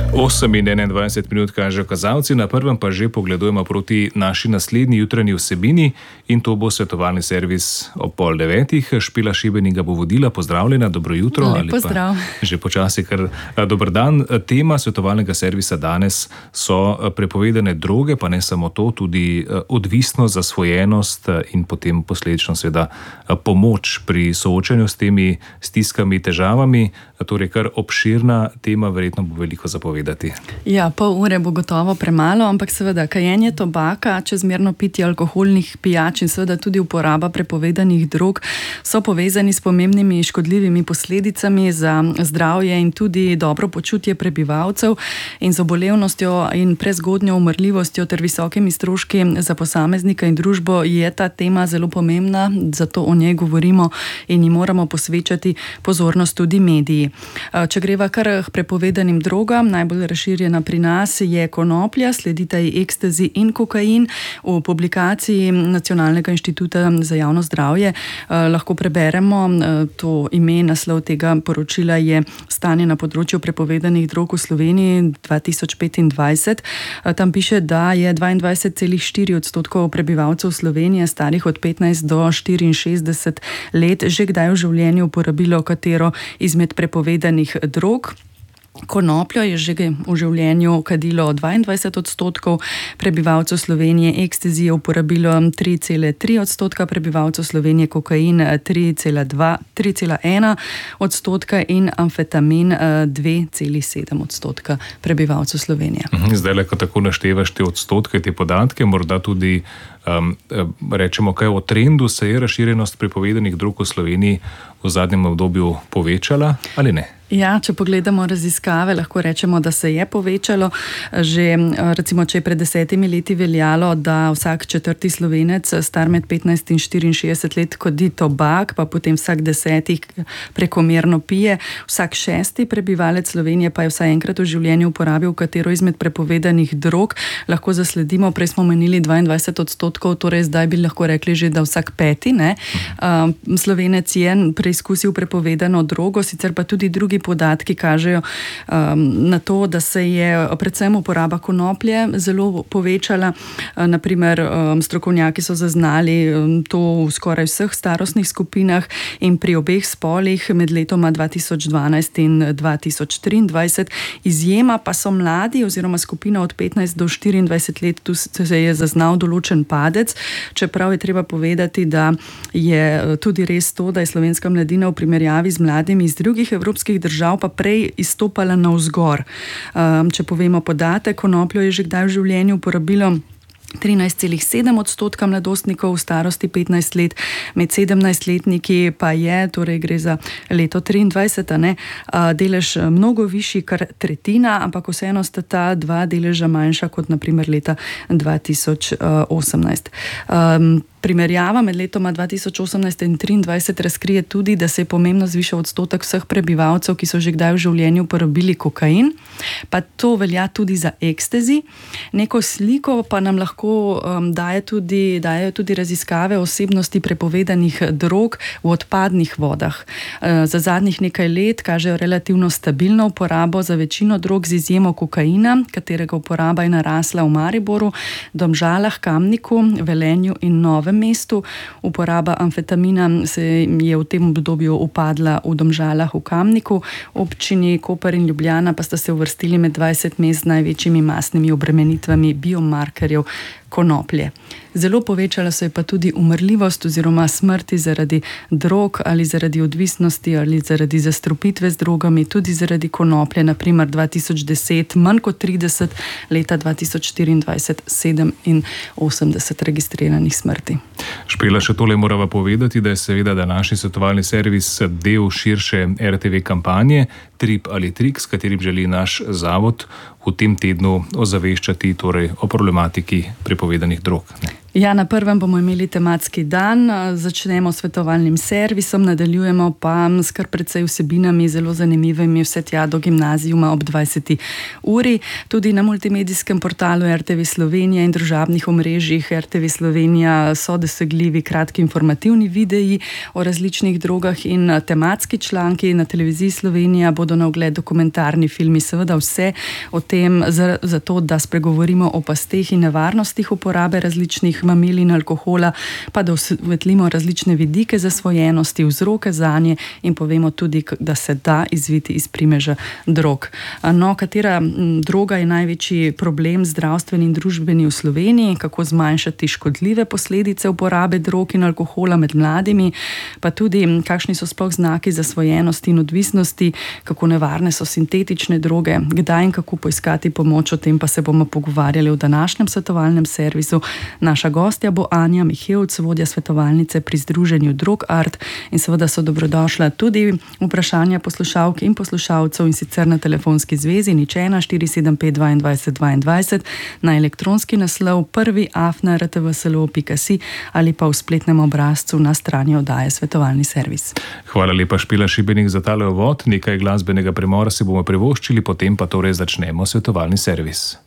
8:21 kažejo kazalci, na prvem pa že pogledujemo proti naši naslednji jutranji vsebini in to bo svetovalni servis ob 8:30. Špela Šebenik ga bo vodila. Pozdravljena, dobro jutro. Ali pozdrav. Že počasi kar dober dan. Tema svetovalnega servisa danes so prepovedane droge, pa ne samo to, tudi odvisnost, zasvojenost in potem posledično seveda pomoč pri soočanju s temi stiskami, težavami. Torej kar obširna tema, verjetno bo veliko zapovedati. Ja, pol ure bo gotovo premalo, ampak seveda kajenje tobaka, čezmerno pitje alkoholnih pijač in seveda tudi uporaba prepovedanih drog so povezani s pomembnimi škodljivimi posledicami za zdravje in tudi dobro počutje prebivalcev in z obolevnostjo in prezgodnjo umrljivostjo ter visokimi stroški za posameznika in družbo je ta tema zelo pomembna, zato o njej govorimo in ji moramo posvečati pozornost tudi mediji. Če greva kar k prepovedanim drogam, najbolj razširjena pri nas je konoplja, sledita ji ekstazi in kokain. V publikaciji Nacionalnega inštituta za javno zdravje lahko preberemo to ime, naslov tega poročila je Stanje na področju prepovedanih drog v Sloveniji 2025. Tam piše, da je 22,4% prebivalcev Slovenije starih od 15 do 64 let že kdaj v življenju uporabilo katero izmed prepovedanih drog. Konopljo je že v življenju kadilo 22% prebivalcev Slovenije, ekstazi je uporabilo 3,3% prebivalcev Slovenije, kokain 3,1% in amfetamin 2,7% prebivalcev Slovenije. Zdaj, ko tako naštevaš te odstotke, te podatke, morda tudi rečemo kaj o trendu, se je razširjenost prepovedanih drog v Sloveniji v zadnjem obdobju povečala ali ne? Ja, če pogledamo raziskave, lahko rečemo, da se je povečalo. Že recimo, če je pred 10 leti veljalo, da vsak četrti Slovenec star med 15 in 64 let kadi tobak, pa potem vsak 10 prekomerno pije, vsak 6 prebivalec Slovenije pa je vsaj enkrat v življenju uporabil katero izmed prepovedanih drog. Lahko zasledimo, prej smo menili 22%, torej zdaj bi lahko rekli že, da vsak 5. Slovenec je preizkusil prepovedano drogo, sicer pa tudi drugi podatki kažejo na to, da se je predvsem uporaba konoplje zelo povečala. Naprimer, strokovnjaki so zaznali to v skoraj vseh starostnih skupinah in pri obeh spolih med letoma 2012 in 2023. Izjema pa so mladi oziroma skupina od 15 do 24 let, tu se je zaznal določen padec, čeprav je treba povedati, da je tudi res to, da je slovenska mladina v primerjavi z mladimi iz drugih evropskih držav pa prej izstopala navzgor. Če povemo podatek, konopljo je že kdaj v življenju uporabilo 13,7% mladostnikov v starosti 15 let, med 17-letniki pa je, torej gre za leto 23, delež mnogo višji, kar tretjina, ampak vseeno sta ta dva deleža manjša kot naprimer leta 2018. Primerjava med letoma 2018 in 2023 razkrije tudi, da se je pomembno zvišal odstotek vseh prebivalcev, ki so že kdaj v življenju uporabili kokain, pa to velja tudi za ekstazi. Neko sliko pa nam lahko dajo tudi raziskave osebnosti prepovedanih drog v odpadnih vodah. Za zadnjih nekaj let kažejo relativno stabilno uporabo za večino drog z izjemo kokaina, katerega uporaba je narasla v Mariboru, Domžalah, Kamniku, Velenju in Novem mestu. Uporaba amfetamina se je v tem obdobju upadla v Domžalah, v Kamniku. Občini Koper in Ljubljana pa sta se uvrstili med 20 mest z največjimi mastnimi obremenitvami biomarkerjev konoplje. Zelo povečala se je pa tudi umrljivost oziroma smrti zaradi drog ali zaradi odvisnosti ali zaradi zastrupitve z drogami, tudi zaradi konoplje, naprimer 2010 manj kot 30, leta 2024 87 registriranih smrti. Špela, še tole morava povedati, da je seveda današnji svetovalni servis del širše RTV kampanje Trip ali trik, s katerim želi naš zavod v tem tednu ozaveščati torej o problematiki prepovedanih drog. Ja, na prvem bomo imeli tematski dan, začnemo s svetovalnim servisom, nadaljujemo pa s kar precej vsebinami, zelo zanimivimi, vse tja do gimnazijuma ob 20. uri. Tudi na multimedijskem portalu RTV Slovenija in družabnih omrežjih RTV Slovenija so dosegljivi kratki informativni videi o različnih drogah in tematski članki. Na televiziji Slovenija bodo na ogled dokumentarni filmi, seveda vse o tem, zato da spregovorimo o pasteh in nevarnostih uporabe različnih mamil in alkohola, pa da osvetlimo različne vidike zasvojenosti, vzroke zanje in povemo tudi, da se da izviti iz primeža drog. No, katera droga je največji problem zdravstveni in družbeni v Sloveniji, kako zmanjšati škodljive posledice uporabe drog in alkohola med mladimi, pa tudi kakšni so sploh znaki zasvojenosti in odvisnosti, kako nevarne so sintetične droge, kdaj in kako poiskati pomoč, o tem pa se bomo pogovarjali v današnjem svetovalnem servisu. Naša gostja bo Anja Mihevc, vodja svetovalnice pri združenju Drog Art, in seveda so dobrodošla tudi vprašanja poslušalk in poslušalcev, in sicer na telefonski zvezi 01 475 22 22, na elektronski naslov prvi@rtvslo.si ali pa v spletnem obrazcu na strani oddaje Svetovalni servis. Hvala lepa, Špela Šibenik, za tale uvod. Nekaj glasbenega premora si bomo privoščili, potem pa torej začnemo svetovalni servis.